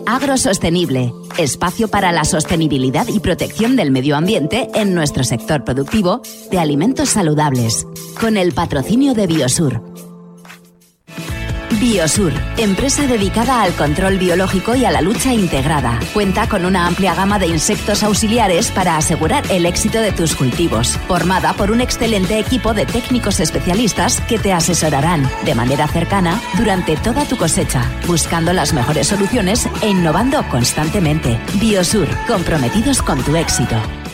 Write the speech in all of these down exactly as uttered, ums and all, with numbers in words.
Agrosostenible, espacio para la sostenibilidad y protección del medio ambiente en nuestro sector productivo de alimentos saludables, con el patrocinio de Biosur. Biosur, empresa dedicada al control biológico y a la lucha integrada. Cuenta con una amplia gama de insectos auxiliares para asegurar el éxito de tus cultivos. Formada por un excelente equipo de técnicos especialistas que te asesorarán de manera cercana durante toda tu cosecha, buscando las mejores soluciones e innovando constantemente. Biosur, comprometidos con tu éxito.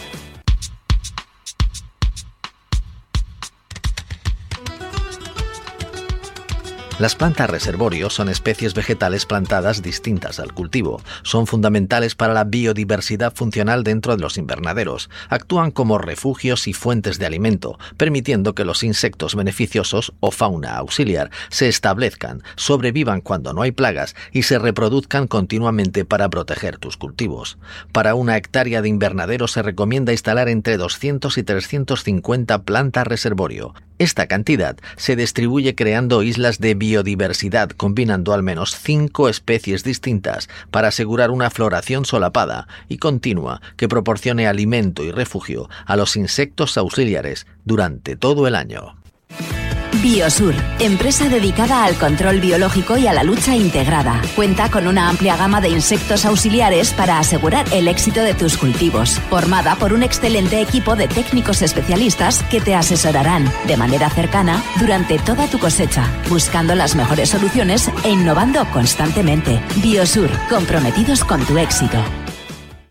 Las plantas reservorio son especies vegetales plantadas distintas al cultivo. Son fundamentales para la biodiversidad funcional dentro de los invernaderos. Actúan como refugios y fuentes de alimento, permitiendo que los insectos beneficiosos o fauna auxiliar se establezcan, sobrevivan cuando no hay plagas y se reproduzcan continuamente para proteger tus cultivos. Para una hectárea de invernadero se recomienda instalar entre doscientos y trescientos cincuenta plantas reservorio. Esta cantidad se distribuye creando islas de biodiversidad, combinando al menos cinco especies distintas para asegurar una floración solapada y continua que proporcione alimento y refugio a los insectos auxiliares durante todo el año. Biosur, empresa dedicada al control biológico y a la lucha integrada. Cuenta con una amplia gama de insectos auxiliares para asegurar el éxito de tus cultivos. Formada por un excelente equipo de técnicos especialistas que te asesorarán de manera cercana durante toda tu cosecha, buscando las mejores soluciones e innovando constantemente. Biosur, comprometidos con tu éxito.